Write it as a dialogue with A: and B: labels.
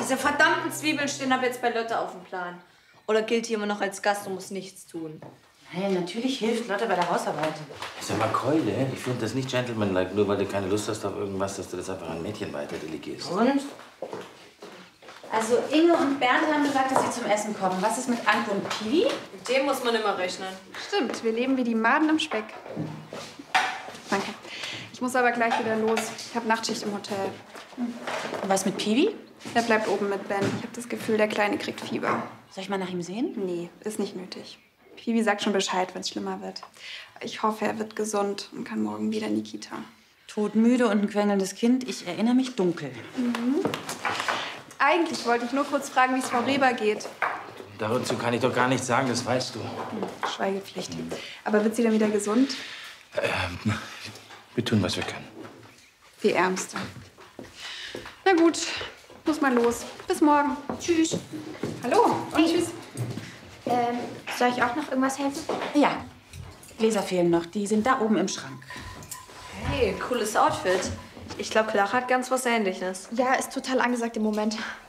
A: Diese verdammten Zwiebeln stehen ab jetzt bei Lotte auf dem Plan. Oder gilt die immer noch als Gast und muss nichts tun?
B: Hey, natürlich hilft Lotte bei der Hausarbeit.
C: Sag mal, Keule, ich finde das nicht gentlemanlike, nur weil du keine Lust hast auf irgendwas, dass du das einfach an Mädchen weiter delegierst.
B: Und? Also Inge und Bernd haben gesagt, dass sie zum Essen kommen. Was ist mit Anke und Piwi?
A: Mit dem muss man immer rechnen.
D: Stimmt, wir leben wie die Maden am Speck. Danke. Ich muss aber gleich wieder los. Ich habe Nachtschicht im Hotel.
B: Und was mit Piwi?
D: Der bleibt oben mit Ben. Ich habe das Gefühl, der Kleine kriegt Fieber.
B: Soll ich mal nach ihm sehen?
D: Nee, ist nicht nötig. Piwi sagt schon Bescheid, wenn es schlimmer wird. Ich hoffe, er wird gesund und kann morgen wieder in die Kita.
B: Todmüde und ein quengelndes Kind. Ich erinnere mich dunkel.
D: Eigentlich wollte ich nur kurz fragen, wie es Frau Reber geht.
C: Dazu kann ich doch gar nichts sagen, das weißt du.
D: Schweigepflicht. Aber wird sie dann wieder gesund?
C: Wir tun, was wir können.
D: Die Ärmste. Na gut, muss mal los. Bis morgen. Tschüss. Hallo und tschüss.
E: Soll ich auch noch irgendwas helfen?
B: Ja, Gläser fehlen noch. Die sind da oben im Schrank.
A: Hey, cooles Outfit. Ich glaube, Clara hat ganz was Ähnliches.
E: Ja, ist total angesagt im Moment.